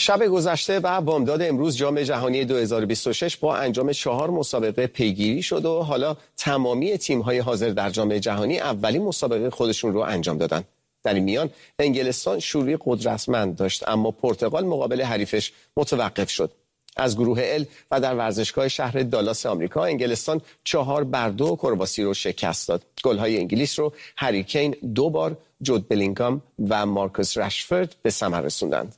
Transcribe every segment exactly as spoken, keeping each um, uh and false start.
شب گذشته و بامداد امروز جام جهانی دو هزار و بیست و شش با انجام چهار مسابقه پیگیری شد و حالا تمامی تیم‌های حاضر در جام جهانی اولین مسابقه خودشون رو انجام دادن. در این میان انگلستان شروعی قدرتمند داشت، اما پرتغال مقابل حریفش متوقف شد. از گروه ال و در ورزشگاه شهر دالاس آمریکا انگلستان چهار بر دو کرواسی رو شکست داد. گل‌های انگلیس رو هری کین دو بار، جود بلینگهام و مارکوس رشفورد به ثمر رسوندند.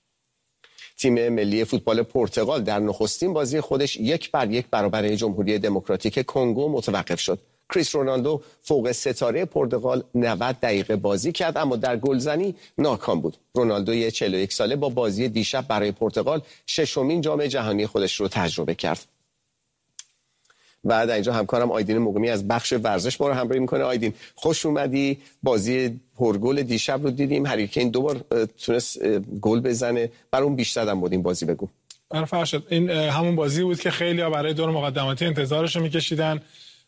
تیم ملی فوتبال پرتغال در نخستین بازی خودش یک بر یک برابر جمهوری دموکراتیک کنگو متوقف شد. کریس رونالدو فوق ستاره پرتغال نود دقیقه بازی کرد، اما در گلزنی ناکام بود. رونالدو چهل و یک ساله با بازی دیشب برای پرتغال ششمین جام جهانی خودش رو تجربه کرد. و در اینجا همکارم آیدین مقیمی از بخش ورزش ما رو همراهی میکنه. آیدین، خوش اومدی. بازی پرگل دیشب رو دیدیم، هری کین دو بار تونست گل بزنه، بر اون بیشتر هم بود این بازی. بگو. آره فرشاد، این همون بازی بود که خیلی‌ها برای دور مقدماتی انتظارش رو می‌کشیدن.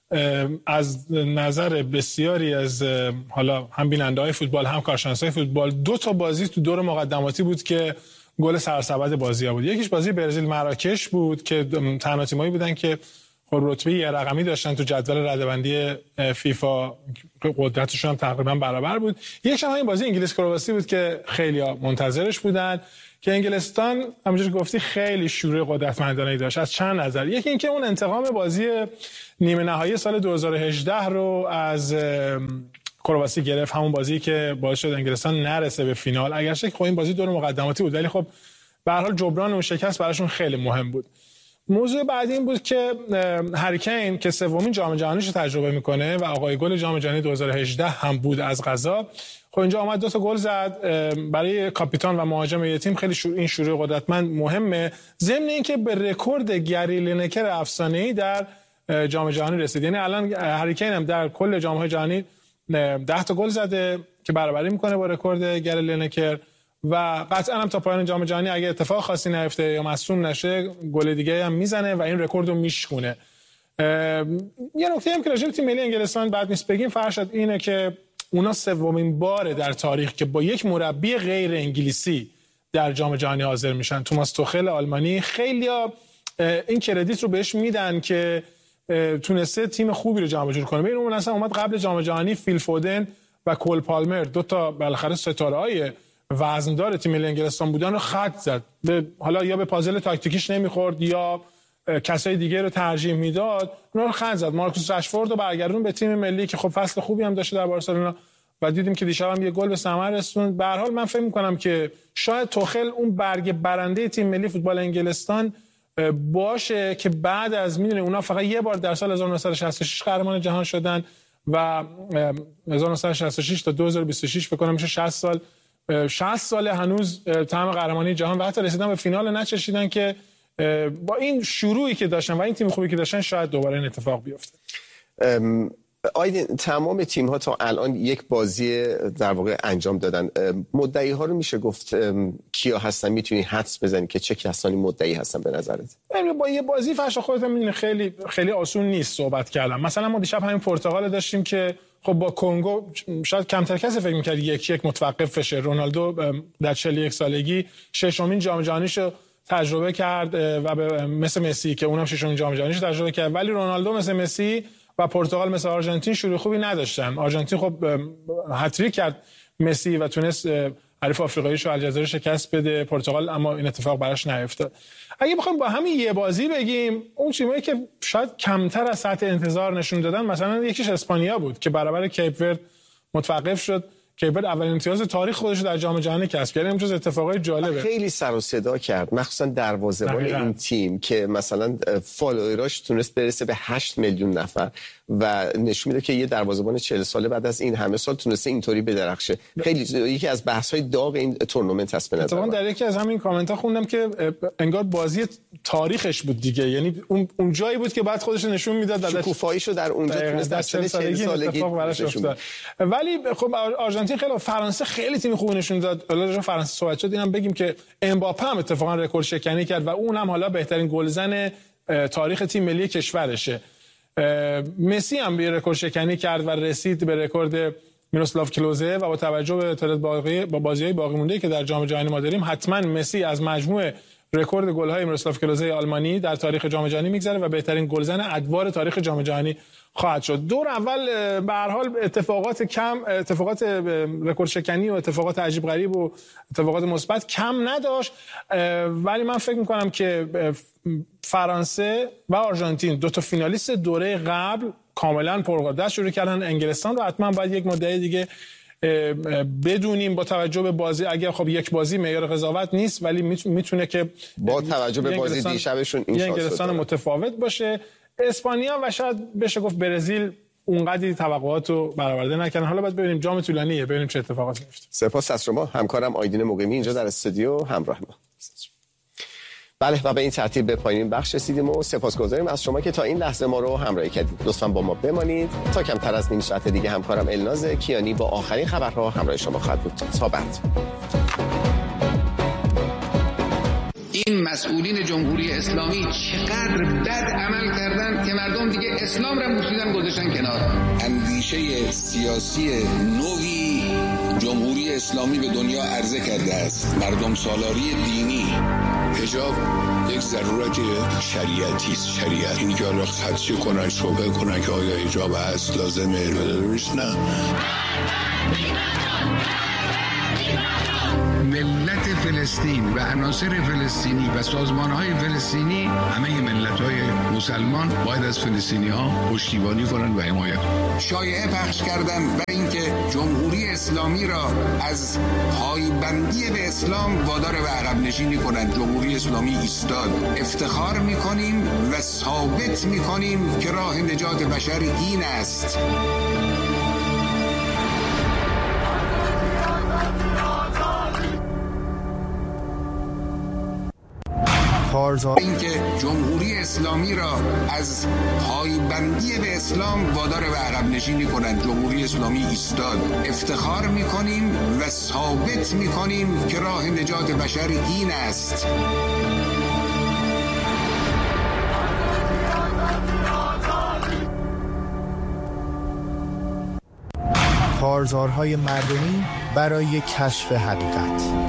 از نظر بسیاری از حالا هم بیننده‌های فوتبال هم کارشناسای فوتبال، دو تا بازی تو دور مقدماتی بود که گل سرسبد بازی‌ها بود. یکیش بازی برزیل مراکش بود که تنها تیمایی بودن که خب رتبه یه رقمی داشتن تو جدول رده‌بندی فیفا، قدرتشون هم تقریبا برابر بود. یکیش هم این بازی انگلیس کرواسی بود که خیلی‌ها منتظرش بودن که انگلستان همونجوری گفتی خیلی شروع قدرتمندانه‌ای داشت از چند نظر. یکی اینکه اون انتقام بازی نیمه نهایی سال دو هزار و هجده رو از کرواسی گرفت، همون بازی که باعث شد انگلستان نرسه به فینال. اگرچه خب این بازی دور مقدماتی بود، ولی خب به هر حال جبران اون شکست براشون خیلی مهم بود. موضوع بعدی این بود که هری کین که سومین جام جهانیش رو تجربه میکنه و آقای گل جام جهانی دو هزار و هجده هم بود از قضا، خب اینجا آمد دو تا گل زد. برای کاپیتان و مهاجم یه تیم خیلی شروع این شروع قدرتمند مهمه، ضمن اینکه به رکورد گری لینکر افسانه‌ای در جام جهانی رسید. یعنی الان هری کین هم در کل جام‌های جهانی ده تا گل زده که برابری میکنه با رکورد گری لینکر و قطعا هم تا پایان جام جهانی اگه اتفاق خاصی نیفته یا مصدوم نشه گل دیگه هم میزنه و این رکورد رو میشکونه. یه نکته هم که راجع به تیم ملی انگلستان بعد نیست بگیم فرشاد اینه که اونا سومین باره در تاریخ که با یک مربی غیر انگلیسی در جام جهانی حاضر میشن. توماس توخل آلمانی، خیلیا این کردیت رو بهش میدن که تونسته تیم خوبی رو جمع جور کنه. ببین اون اصلا اومد قبل جام جهانی فیل فودن و کول پالمر، دو تا بالاخره ستاره‌های وزندار تیم ملی انگلستان بودن رو خط زد. به حالا یا به پازل تاکتیکیش نمیخورد یا کسای دیگه رو ترجیح میداد، اونا رو خط زد. مارکوس رشفورد رو برگردون به تیم ملی که خب فصل خوبی هم داشته در بارسلونا و دیدیم که دیشب هم یه گل به ثمر رسوند. به هر حال من فکر می‌کنم که شاید توخل اون برگ برنده تیم ملی فوتبال انگلستان باشه که بعد از میدونی اونا فقط یه بار در سال هزار و نهصد و شصت و شش قهرمان جهان شدن و هزار و نهصد و شصت و شش تا دو هزار و بیست و شش فکر کنم میشه شصت سال، شصت سال هنوز طعم قهرمانی جهان و حتی رسیدن به فینال نچشیدن که با این شروعی که داشتن و این تیم خوبی که داشتن شاید دوباره این اتفاق بیفته. آیدین، تمام تیم ها تا الان یک بازی در واقع انجام دادن. مدعی ها رو میشه گفت کیا هستن؟ میتونی حدس بزنی که چه کسانی مدعی هستن به نظرت؟ با یه بازی فرشا خودت میدونی خیلی خیلی آسون نیست صحبت کردن. مثلا ما دیشب همین پرتغال داشتیم که خب با کنگو شاید کمتر کسی فکر می‌کرد یک یک متوقف بشه. رونالدو در چهل و یک سالگی ششمین جام جهانیشو تجربه کرد و به مثل مسی که اونم ششمین جام جهانیشو تجربه کرد، ولی رونالدو مثل مسی و پرتغال مثل آرژانتین شروع خوبی نداشتن. آرژانتین خب هتریک کرد مسی و تونست حریف آفریقاییش رو الجزایر شکست بده. پرتغال اما این اتفاق براش نیفتاد. اگه بخوایم با همین یه بازی بگیم اون تیمایی که شاید کمتر از سطح انتظار نشون دادن، مثلا یکیش اسپانیا بود که برابر کیپ ورد متوقف شد. کیپ ورد اولین امتیاز تاریخ خودش رو در جام جهانی کسب کرد. امروز اتفاقای جالبه، خیلی سر و صدا کرد، مخصوصا دروازه‌بان این تیم که مثلا فالووراش تونست برسه به هشت میلیون نفر و نشون میده که یه دروازه‌بان چهل ساله بعد از این همه سال تونسته اینطوری بدرخشه. خیلی یکی از بحث‌های داغ این تورنمنت هست به نظر من. در یکی از همین کامنت‌ها خوندم که انگار بازی تاریخش بود دیگه، یعنی اون اون جایی بود که بعد خودش نشون میداد، شکوفاییشو در اونجا تونست در چهل سالگی براش افتاد. ولی خب آرژانتین خیلی، فرانسه خیلی تیم خوبی نشون داد. حالا فرانسه صحبت شد، اینم بگیم که امباپه هم اتفاقا رکورد شکنی کرد و اونم حالا بهترین گلزن تاریخ تیم ملی کشورشه. مسی هم به رکورد شکنی کرد و رسید به رکورد میروسلاو کلوزه و با توجه به تعداد باقی با بازی‌های باقی مونده که در جام جهانی ما داریم، حتما مسی از مجموع رکورد گل‌های میروسلاو کلوزه آلمانی در تاریخ جام جهانی میگذره و بهترین گلزن ادوار تاریخ جام جهانی خواهد شد. دور اول به هر حال اتفاقات کم اتفاقات رکورد شکنی و اتفاقات عجیب غریب و اتفاقات مثبت کم نداشت، ولی من فکر می‌کنم که فرانسه و آرژانتین دو تا فینالیست دوره قبل کاملا پرقدرت شروع کردن. انگلستان رو حتما باید یک مدت دیگه بدونیم با توجه به بازی، اگر خب یک بازی معیار قضاوت نیست ولی میتونه که با توجه به بازی دیشبشون این انگلستان متفاوت باشه. اسپانیا و شاید بشه گفت برزیل اونقدی توقعات رو برآورده نکردن. حالا باید ببینیم، جام طولانیه، ببینیم چه اتفاقاتی میفته. سپاس از شما همکارم آیدین مقیمی اینجا در استودیو همراه ما. بله و به این ترتیب به پایین بخش رسیدیم و سپاسگزاریم از شما که تا این لحظه ما رو همراهی کردید. لطفاً با ما بمانید تا کمتر از نیم ساعت دیگه همکارم الناز کیانی با آخرین خبرها همراه شما خواهد بود. تا بعد. این مسئولین جمهوری اسلامی چقدر بد عمل کردن که مردم دیگه اسلام را بوسیدن گذاشتن کنار. اندیشه سیاسی نوی جمهوری اسلامی به دنیا عرضه کرده است. مردم سالاری دینی، حجاب یک ضرورت شریعتی است. شریعت اینی که حالا خدشه کنن، شبه کنن که آیا حجاب هست لازمه روش نه. ملت فلسطین و عناصر فلسطینی و سازمان‌های فلسطینی، همه ملت‌های مسلمان باید از فلسطینی‌ها پشتیبانی کنند و حمایت کنند. شایعه پخش کردن و اینکه جمهوری اسلامی را از پایبندی به اسلام وادار به عقب نشینی کنند. جمهوری اسلامی ایستاد. افتخار می‌کنیم و ثابت می‌کنیم که راه نجات بشر این است. اینکه جمهوری اسلامی را از پایبندی به اسلام وادار به عقب نشینی کنند. جمهوری اسلامی ایستاد. افتخار می‌کنیم و ثابت می‌کنیم که راه نجات بشر این است. کارزارهای مردمی برای کشف حقیقت.